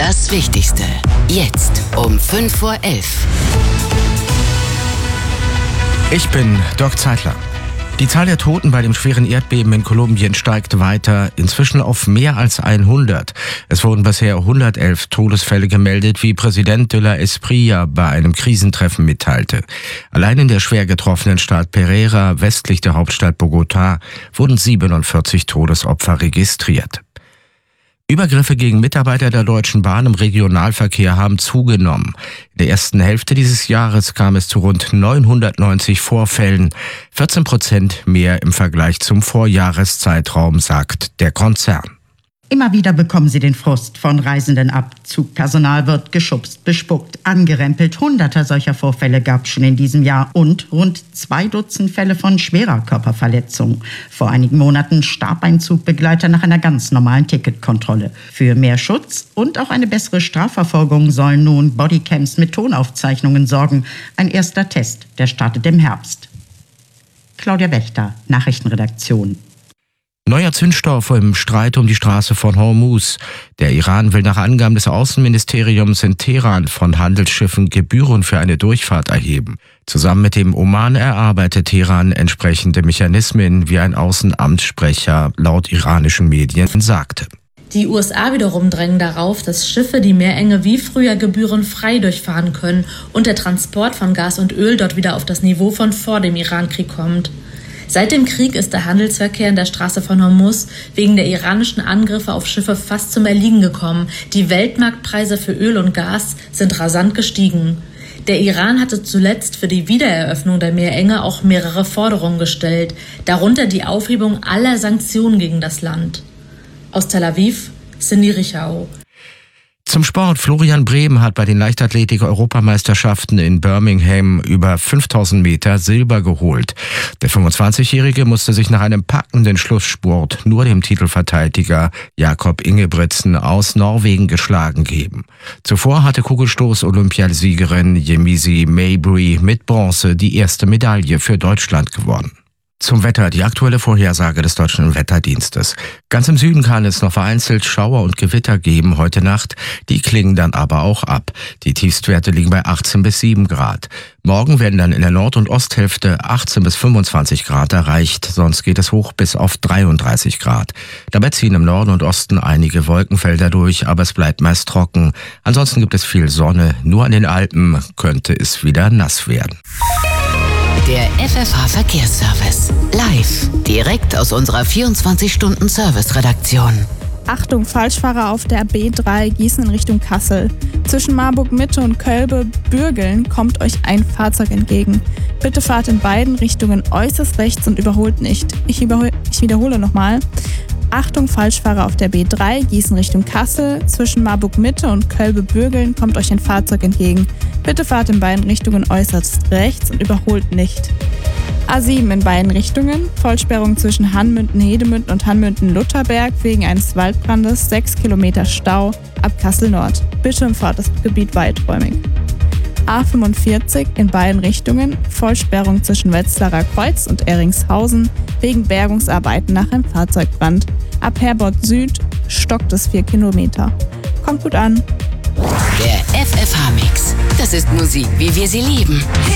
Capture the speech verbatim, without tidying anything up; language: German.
Das Wichtigste. Jetzt um fünf vor elf. Ich bin Dirk Zeitler. Die Zahl der Toten bei dem schweren Erdbeben in Kolumbien steigt weiter, inzwischen auf mehr als hundert. Es wurden bisher hundertelf Todesfälle gemeldet, wie Präsident de la Espriella bei einem Krisentreffen mitteilte. Allein in der schwer getroffenen Stadt Pereira, westlich der Hauptstadt Bogotá, wurden siebenundvierzig Todesopfer registriert. Übergriffe gegen Mitarbeiter der Deutschen Bahn im Regionalverkehr haben zugenommen. In der ersten Hälfte dieses Jahres kam es zu rund neunhundertneunzig Vorfällen, vierzehn Prozent mehr im Vergleich zum Vorjahreszeitraum, sagt der Konzern. Immer wieder bekommen sie den Frust von Reisenden ab. Zugpersonal wird geschubst, bespuckt, angerempelt. Hunderte solcher Vorfälle gab es schon in diesem Jahr und rund zwei Dutzend Fälle von schwerer Körperverletzung. Vor einigen Monaten starb ein Zugbegleiter nach einer ganz normalen Ticketkontrolle. Für mehr Schutz und auch eine bessere Strafverfolgung sollen nun Bodycams mit Tonaufzeichnungen sorgen. Ein erster Test, der startet im Herbst. Claudia Wächter, Nachrichtenredaktion. Neuer Zündstoff im Streit um die Straße von Hormuz. Der Iran will nach Angaben des Außenministeriums in Teheran von Handelsschiffen Gebühren für eine Durchfahrt erheben. Zusammen mit dem Oman erarbeitet Teheran entsprechende Mechanismen, wie ein Außenamtssprecher laut iranischen Medien sagte. Die U S A wiederum drängen darauf, dass Schiffe die Meerenge wie früher gebührenfrei durchfahren können und der Transport von Gas und Öl dort wieder auf das Niveau von vor dem Irankrieg kommt. Seit dem Krieg ist der Handelsverkehr in der Straße von Hormuz wegen der iranischen Angriffe auf Schiffe fast zum Erliegen gekommen. Die Weltmarktpreise für Öl und Gas sind rasant gestiegen. Der Iran hatte zuletzt für die Wiedereröffnung der Meerenge auch mehrere Forderungen gestellt, darunter die Aufhebung aller Sanktionen gegen das Land. Aus Tel Aviv, Cindy Richau. Zum Sport. Florian Brehm hat bei den Leichtathletik-Europameisterschaften in Birmingham über fünftausend Meter Silber geholt. Der fünfundzwanzigjährige musste sich nach einem packenden Schlussspurt nur dem Titelverteidiger Jakob Ingebrigtsen aus Norwegen geschlagen geben. Zuvor hatte Kugelstoß-Olympiasiegerin Yemisi Mabry mit Bronze die erste Medaille für Deutschland gewonnen. Zum Wetter, die aktuelle Vorhersage des Deutschen Wetterdienstes. Ganz im Süden kann es noch vereinzelt Schauer und Gewitter geben heute Nacht. Die klingen dann aber auch ab. Die Tiefstwerte liegen bei achtzehn bis sieben Grad. Morgen werden dann in der Nord- und Osthälfte achtzehn bis fünfundzwanzig Grad erreicht. Sonst geht es hoch bis auf dreiunddreißig Grad. Dabei ziehen im Norden und Osten einige Wolkenfelder durch, aber es bleibt meist trocken. Ansonsten gibt es viel Sonne. Nur an den Alpen könnte es wieder nass werden. Der F F H-Verkehrsservice. Live. Direkt aus unserer vierundzwanzig-Stunden-Service-Redaktion. Achtung, Falschfahrer auf der B drei Gießen in Richtung Kassel. Zwischen Marburg Mitte und Kölbe-Bürgeln kommt euch ein Fahrzeug entgegen. Bitte fahrt in beiden Richtungen äußerst rechts und überholt nicht. Ich, überhol- ich wiederhole nochmal. Achtung, Falschfahrer auf der B drei Gießen Richtung Kassel. Zwischen Marburg Mitte und Kölbe-Bürgeln kommt euch ein Fahrzeug entgegen. Bitte fahrt in beiden Richtungen äußerst rechts und überholt nicht. A sieben in beiden Richtungen. Vollsperrung zwischen Hanmünden-Hedemünden und Hanmünden-Lutherberg wegen eines Waldbrandes. sechs Kilometer Stau ab Kassel Nord. Bitte umfahrt das Gebiet weiträumig. A fünfundvierzig in beiden Richtungen. Vollsperrung zwischen Wetzlarer Kreuz und Eringshausen wegen Bergungsarbeiten nach einem Fahrzeugbrand. Ab Herborn Süd stockt es vier Kilometer. Kommt gut an. Der F F H-Mix. Das ist Musik, wie wir sie lieben.